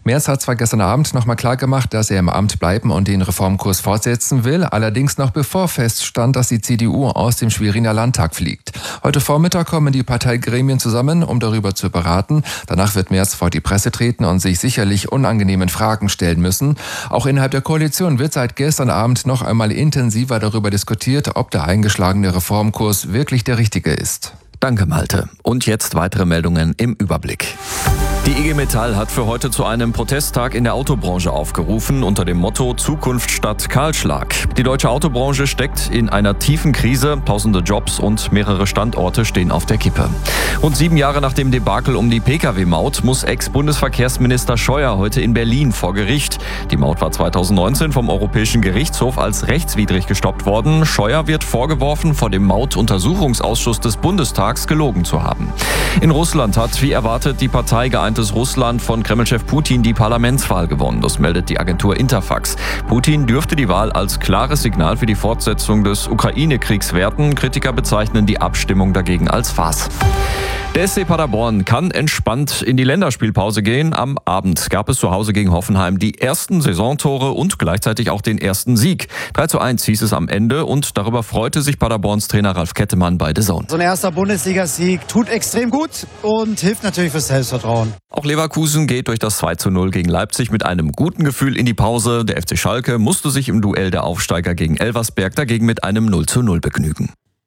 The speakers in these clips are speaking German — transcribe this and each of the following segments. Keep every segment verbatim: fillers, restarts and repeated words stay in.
Merz hat zwar gestern Abend nochmal klargemacht, dass er im Amt bleiben und den Reformkurs fortsetzen will, allerdings noch bevor feststand, dass die C D U aus dem Schweriner Landtag fliegt. Heute Vormittag kommen die Parteigremien zusammen, um darüber zu beraten. Danach wird Merz vor die Presse treten und sich sicherlich unangenehmen Fragen stellen müssen. Auch innerhalb der Koalition wird seit gestern Abend noch einmal intensiver darüber diskutiert, ob der eingeschlagene Reformkurs wirklich der richtige ist. Danke, Malte. Und jetzt weitere Meldungen im Überblick. Die I G Metall hat für heute zu einem Protesttag in der Autobranche aufgerufen, unter dem Motto Zukunft statt Kahlschlag. Die deutsche Autobranche steckt in einer tiefen Krise, tausende Jobs und mehrere Standorte stehen auf der Kippe. Rund sieben Jahre nach dem Debakel um die Pkw-Maut muss Ex-Bundesverkehrsminister Scheuer heute in Berlin vor Gericht. Die Maut war zweitausendneunzehn vom Europäischen Gerichtshof als rechtswidrig gestoppt worden. Scheuer wird vorgeworfen, vor dem Mautuntersuchungsausschuss des Bundestags gelogen zu haben. In Russland hat, wie erwartet, die Partei Geeintes Russland von Kremlchef Putin die Parlamentswahl gewonnen. Das meldet die Agentur Interfax. Putin dürfte die Wahl als klares Signal für die Fortsetzung des Ukraine-Kriegs werten. Kritiker bezeichnen die Abstimmung dagegen als Farce. Der S C Paderborn kann entspannt in die Länderspielpause gehen. Am Abend gab es zu Hause gegen Hoffenheim die ersten Saisontore und gleichzeitig auch den ersten Sieg. drei zu eins hieß es am Ende und darüber freute sich Paderborns Trainer Ralf Kettemann bei D A Z N. So ein erster Bundesligasieg tut extrem gut und hilft natürlich fürs Selbstvertrauen. Auch Leverkusen geht durch das zwei zu null gegen Leipzig mit einem guten Gefühl in die Pause. Der F C Schalke musste sich im Duell der Aufsteiger gegen Elversberg dagegen mit einem null zu null begnügen.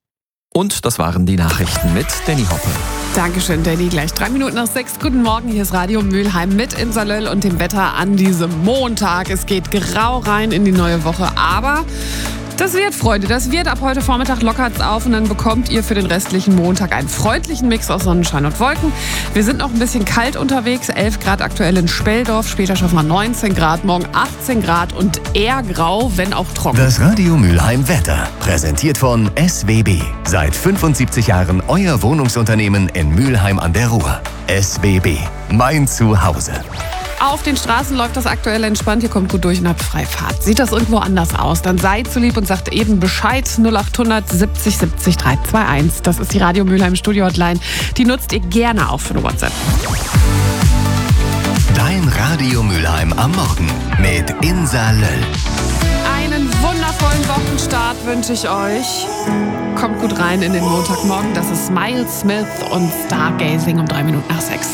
Und das waren die Nachrichten mit Danny Hoppe. Dankeschön, Danny. Gleich drei Minuten nach sechs. Guten Morgen, hier ist Radio Mülheim mit Insa Löll und dem Wetter an diesem Montag. Es geht grau rein in die neue Woche, aber das wird, Freunde, das wird. Ab heute Vormittag lockert's auf und dann bekommt ihr für den restlichen Montag einen freundlichen Mix aus Sonnenschein und Wolken. Wir sind noch ein bisschen kalt unterwegs, elf Grad aktuell in Speldorf, später schaffen wir neunzehn Grad, morgen achtzehn Grad und eher grau, wenn auch trocken. Das Radio Mülheim Wetter, präsentiert von S W B. Seit fünfundsiebzig Jahren euer Wohnungsunternehmen in Mülheim an der Ruhr. S W B, mein Zuhause. Auf den Straßen läuft das aktuell entspannt. Ihr kommt gut durch und habt Freifahrt. Sieht das irgendwo anders aus? Dann seid so lieb und sagt eben Bescheid. null acht hundert siebzig siebzig drei zwei eins. Das ist die Radio Mülheim Studio Hotline. Die nutzt ihr gerne auch für eine WhatsApp. Dein Radio Mülheim am Morgen mit Insa Löll. Einen wundervollen Wochenstart wünsche ich euch. Kommt gut rein in den Montagmorgen. Das ist Miles Smith und Stargazing um drei Minuten nach sechs.